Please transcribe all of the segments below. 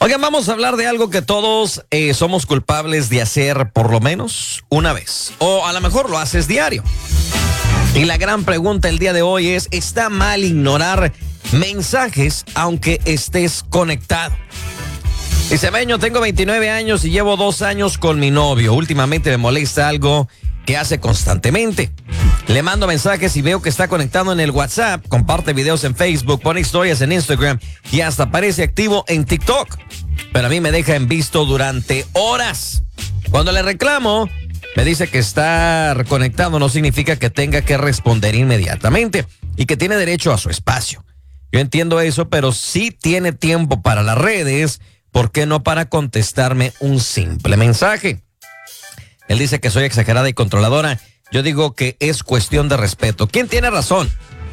Oigan, vamos a hablar de algo que todos somos culpables de hacer por lo menos una vez. O a lo mejor lo haces diario. Y la gran pregunta el día de hoy es, ¿está mal ignorar mensajes aunque estés conectado? Dice Meño, tengo 29 años y llevo 2 años con mi novio. Últimamente me molesta algo que hace constantemente. Le mando mensajes y veo que está conectado en el WhatsApp, comparte videos en Facebook, pone historias en Instagram y hasta aparece activo en TikTok. Pero a mí me deja en visto durante horas. Cuando le reclamo, me dice que estar conectado no significa que tenga que responder inmediatamente y que tiene derecho a su espacio. Yo entiendo eso, pero si tiene tiempo para las redes, ¿por qué no para contestarme un simple mensaje? Él dice que soy exagerada y controladora. Yo digo que es cuestión de respeto. ¿Quién tiene razón?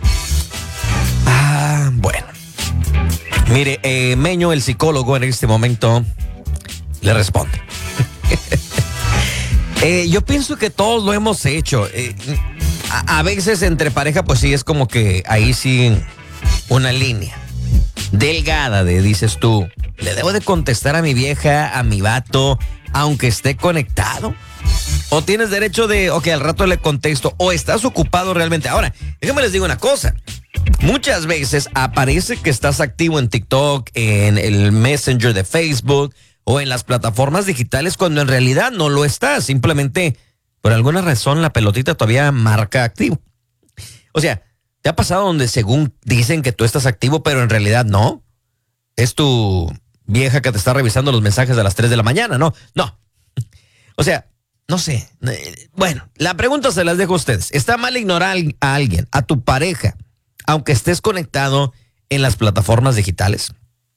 Bueno. Mire, Meño, el psicólogo, en este momento le responde. Yo pienso que todos lo hemos hecho. A veces entre pareja, pues sí, es como que ahí sí una línea delgada de, dices tú, ¿le debo de contestar a mi vieja, a mi vato, aunque esté conectado? ¿O tienes derecho de, ok, al rato le contesto, o estás ocupado realmente? Ahora, déjenme les digo una cosa. Muchas veces aparece que estás activo en TikTok, en el Messenger de Facebook o en las plataformas digitales cuando en realidad no lo estás. Simplemente, por alguna razón, la pelotita todavía marca activo. O sea, ¿te ha pasado donde según dicen que tú estás activo, pero en realidad no? Es tu vieja que te está revisando los mensajes a las 3 de la mañana, ¿no? No. O sea, no sé. Bueno, la pregunta se las dejo a ustedes. ¿Está mal ignorar a alguien, a tu pareja, aunque estés conectado en las plataformas digitales?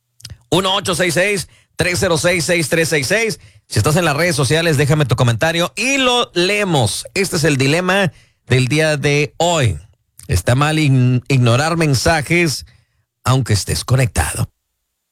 1-866-306-6366. Si estás en las redes sociales, déjame tu comentario y lo leemos. Este es el dilema del día de hoy. ¿Está mal ignorar mensajes aunque estés conectado?